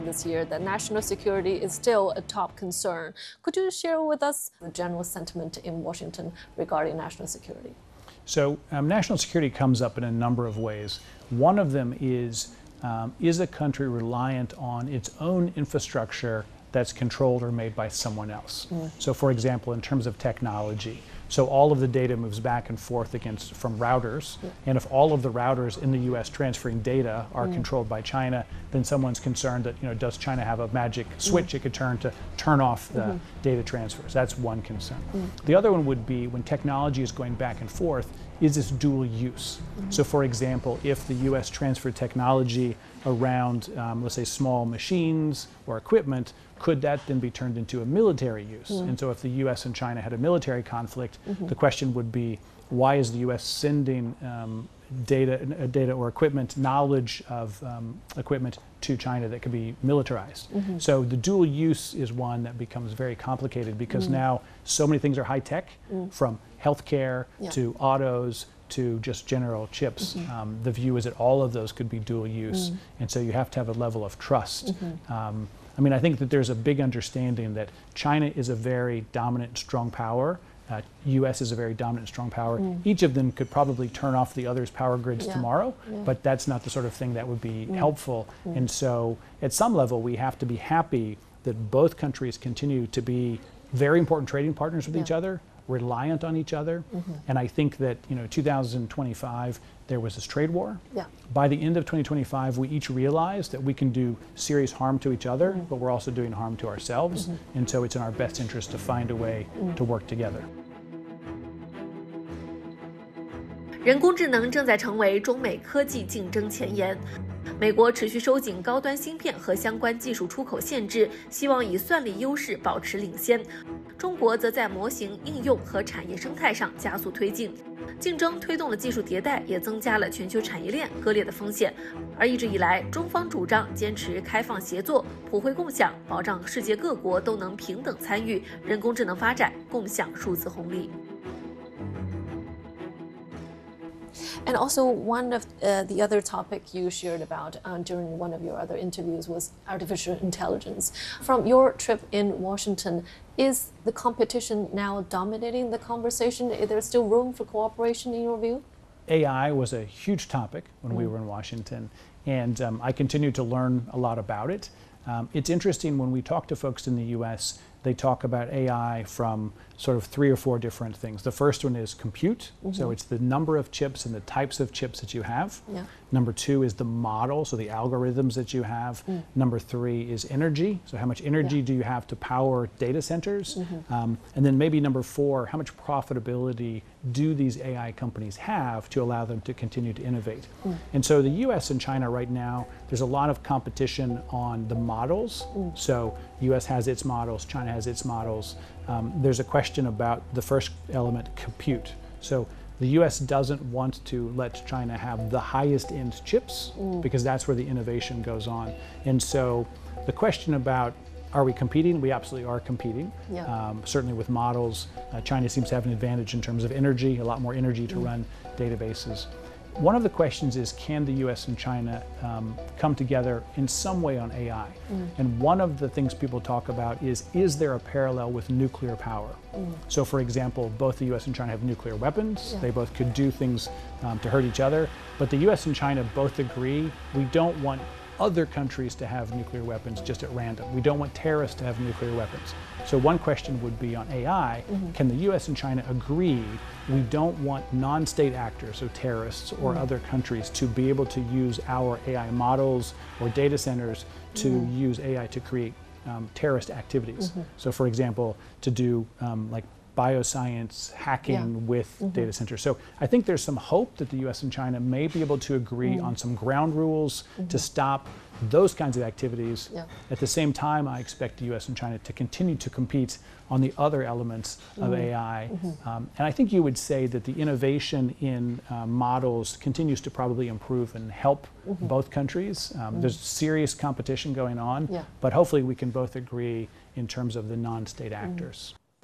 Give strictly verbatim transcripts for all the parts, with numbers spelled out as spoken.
this year that national security is still a top concern. Could you share with us the general sentiment in Washington regarding national security? So um, national security comes up in a number of ways. One of them is, um, is a country reliant on its own infrastructure that's controlled or made by someone else? Mm. So for example, in terms of technology, so all of the data moves back and forth against from routers, yeah. and if all of the routers in the U S transferring data are mm. controlled by China, then someone's concerned that, you know, does China have a magic switch mm. it could turn to turn off the mm-hmm. data transfers? That's one concern. Mm. The other one would be when technology is going back and forth, is this dual use? Mm-hmm. So for example, if the U S transferred technology around, um, let's say, small machines or equipment, could that then be turned into a military use? Mm. And so if the U S and China had a military conflict, mm-hmm. the question would be, why is the U S sending um, data, uh, data or equipment, knowledge of um, equipment to China that could be militarized? Mm-hmm. So the dual use is one that becomes very complicated because mm. now so many things are high tech, mm. from healthcare yeah. to autos to just general chips. Mm-hmm. Um, the view is that all of those could be dual use. Mm. And so you have to have a level of trust. Mm-hmm. um, I mean, I think that there's a big understanding that China is a very dominant, strong power. Uh, U S is a very dominant, strong power. Mm. Each of them could probably turn off the other's power grids yeah. tomorrow, yeah. but that's not the sort of thing that would be mm. helpful. Mm. And so at some level, we have to be happy that both countries continue to be very important trading partners with yeah. each other, reliant on each other. Mm-hmm. And I think that, you know, two thousand twenty-five, there was this trade war. Yeah. By the end of twenty twenty-five, we each realized that we can do serious harm to each other, mm-hmm. but we're also doing harm to ourselves. Mm-hmm. And so it's in our best interest to find a way mm-hmm. to work together. 人工智能正在成为中美科技竞争前沿。美国持续收紧高端芯片和相关技术出口限制，希望以算力优势保持领先。中国则在模型应用和产业生态上加速推进。竞争推动了技术迭代，也增加了全球产业链割裂的风险。而一直以来，中方主张坚持开放协作、普惠共享，保障世界各国都能平等参与人工智能发展，共享数字红利。 And also one of uh, the other topic you shared about uh, during one of your other interviews was artificial intelligence. From your trip in Washington, is the competition now dominating the conversation? Is there still room for cooperation in your view? A I was a huge topic when mm. we were in Washington, and um, I continue to learn a lot about it. Um, it's interesting when we talk to folks in the U S, they talk about A I from sort of three or four different things. The first one is compute. Mm-hmm. So it's the number of chips and the types of chips that you have. Yeah. Number two is the model, so the algorithms that you have. Mm. Number three is energy. So how much energy yeah. do you have to power data centers? Mm-hmm. um, and then maybe number four, how much profitability do these A I companies have to allow them to continue to innovate? Mm. And so the U S and China right now, there's a lot of competition on the models. Mm. So U S has its models, China has its models. Um, there's a question about the first element, compute. So the U S doesn't want to let China have the highest end chips mm. because that's where the innovation goes on. And so the question about, are we competing? We absolutely are competing. Yeah. Um, certainly with models, uh, China seems to have an advantage in terms of energy, a lot more energy to mm. run databases. One of the questions is, can the U S and China um, come together in some way on A I? Mm. And one of the things people talk about is, is there a parallel with nuclear power? Mm. So for example, both the U S and China have nuclear weapons. Yeah. They both could do things um, to hurt each other. But the U S and China both agree we don't want other countries to have nuclear weapons just at random. We don't want terrorists to have nuclear weapons. So one question would be on A I, mm-hmm. can the U S and China agree we don't want non-state actors, so terrorists or mm-hmm. other countries, to be able to use our A I models or data centers to mm-hmm. use A I to create um, terrorist activities. Mm-hmm. So for example, to do um, like bioscience hacking yeah. with mm-hmm. data centers. So I think there's some hope that the U S and China may be able to agree mm. on some ground rules mm-hmm. to stop those kinds of activities. Yeah. At the same time, I expect the U S and China to continue to compete on the other elements of mm-hmm. A I. Mm-hmm. Um, and I think you would say that the innovation in uh, models continues to probably improve and help mm-hmm. both countries. Um, mm-hmm. There's serious competition going on, yeah. but hopefully we can both agree in terms of the non-state actors. Mm-hmm.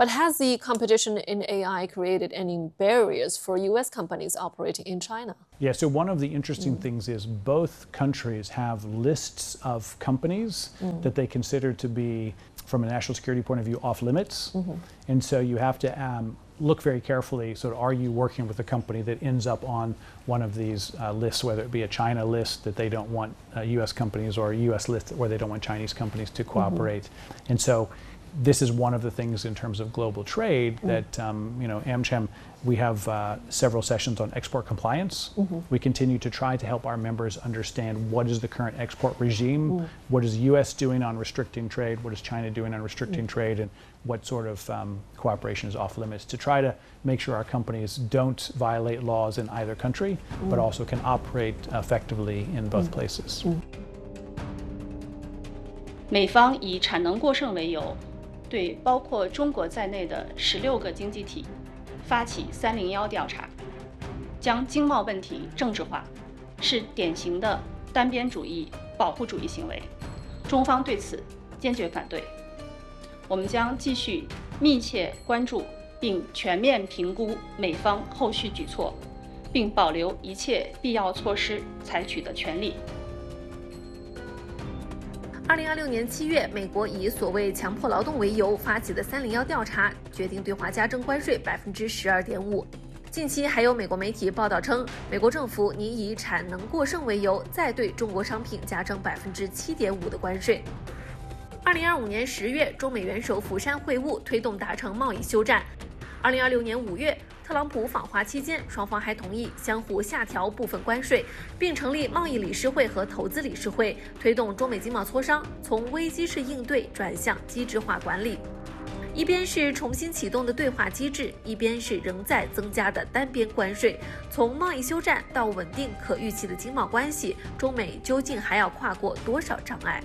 But has the competition in A I created any barriers for U S companies operating in China? Yeah, so one of the interesting mm. things is both countries have lists of companies mm. that they consider to be, from a national security point of view, off limits. Mm-hmm. And so you have to um, look very carefully, so are you working with a company that ends up on one of these uh, lists, whether it be a China list that they don't want uh, U S companies, or a U S list where they don't want Chinese companies to cooperate. Mm-hmm. And so this is one of the things in terms of global trade that, um, you know, AmCham, we have uh, several sessions on export compliance. Mm-hmm. We continue to try to help our members understand what is the current export regime, mm. what is the U S doing on restricting trade, what is China doing on restricting mm. trade, and what sort of um, cooperation is off limits, to try to make sure our companies don't violate laws in either country, mm. but also can operate effectively in both mm. places. Mm. 美方以产能过剩为由，对包括中国在内的十六个经济体发起三零一调查，将经贸问题政治化，是典型的单边主义、保护主义行为。中方对此坚决反对。我们将继续密切关注并全面评估美方后续举措，并保留一切必要措施采取的权利。 二零二六年七月，美国以所谓强迫劳动为由发起的三零一调查，决定对华加征关税百分之十二点五。近期还有美国媒体报道称，美国政府拟以产能过剩为由，再对中国商品加征百分之七点五的关税。二零二五年十月，中美元首釜山会晤，推动达成贸易休战。二零二六年五月，特朗普访华期间，双方还同意相互下调部分关税，并成立贸易理事会和投资理事会，推动中美经贸磋商从危机式应对转向机制化管理。一边是重新启动的对话机制，一边是仍在增加的单边关税。从贸易休战到稳定可预期的经贸关系，中美究竟还要跨过多少障碍？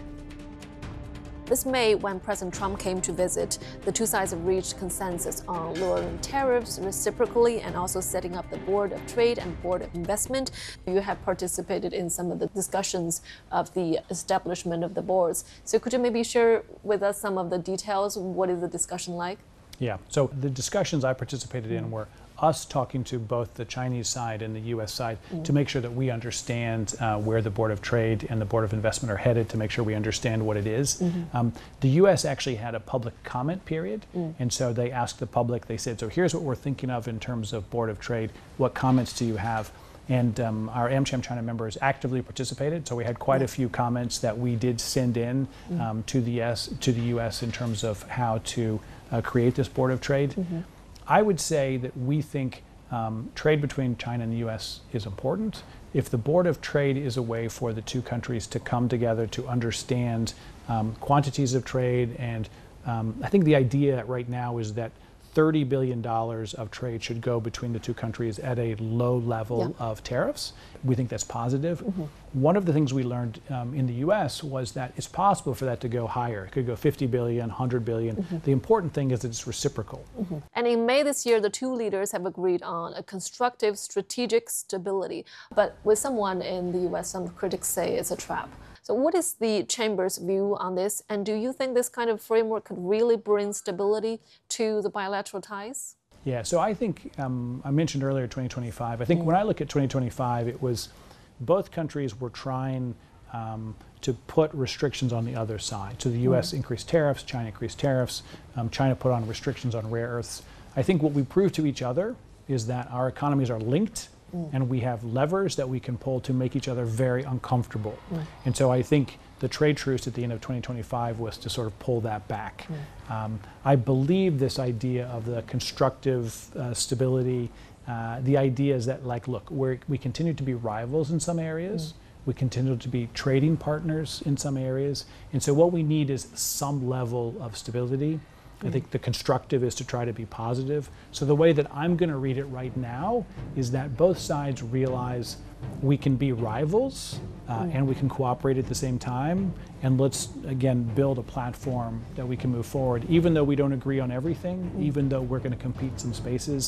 This May, when President Trump came to visit, the two sides have reached consensus on lowering tariffs reciprocally and also setting up the Board of Trade and Board of Investment. You have participated in some of the discussions of the establishment of the boards. So could you maybe share with us some of the details? What is the discussion like? Yeah, so the discussions I participated in were us talking to both the Chinese side and the U S side mm. to make sure that we understand uh, where the Board of Trade and the Board of Investment are headed, to make sure we understand what it is. Mm-hmm. Um, the U S actually had a public comment period, mm. and so they asked the public, they said, so here's what we're thinking of in terms of Board of Trade, what comments do you have? And um, our AmCham China members actively participated, so we had quite yeah. a few comments that we did send in mm. um, to, the S, to the U S in terms of how to uh, create this Board of Trade. Mm-hmm. I would say that we think um, trade between China and the U S is important. If the Board of Trade is a way for the two countries to come together to understand um, quantities of trade, and um, I think the idea right now is that thirty billion dollars of trade should go between the two countries at a low level yeah. of tariffs. We think that's positive. Mm-hmm. One of the things we learned um, in the U S was that it's possible for that to go higher. It could go fifty billion, one hundred billion. Mm-hmm. The important thing is that it's reciprocal. Mm-hmm. And in May this year, the two leaders have agreed on a constructive strategic stability. But with someone in the U S, some critics say it's a trap. So what is the Chamber's view on this? And do you think this kind of framework could really bring stability to the bilateral ties? Yeah, so I think, um, I mentioned earlier twenty twenty-five. I think mm. when I look at twenty twenty-five, it was both countries were trying um, to put restrictions on the other side. So the U S mm. increased tariffs, China increased tariffs, um, China put on restrictions on rare earths. I think what we proved to each other is that our economies are linked, mm. and we have levers that we can pull to make each other very uncomfortable. Mm. And so I think the trade truce at the end of twenty twenty-five was to sort of pull that back. Mm. Um, I believe this idea of the constructive uh, stability, uh, the idea is that, like, look, we're, we continue to be rivals in some areas. Mm. We continue to be trading partners in some areas. And so what we need is some level of stability. I think the constructive is to try to be positive. So the way that I'm going to read it right now is that both sides realize we can be rivals uh, mm. and we can cooperate at the same time. And let's, again, build a platform that we can move forward. Even though we don't agree on everything, mm. even though we're going to compete in some spaces,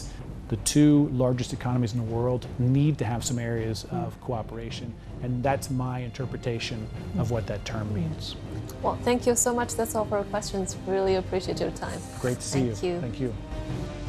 the two largest economies in the world need to have some areas of cooperation, and that's my interpretation of what that term means. Well, thank you so much. That's all for our questions. Really appreciate your time. Great to see Thank you. you. Thank you.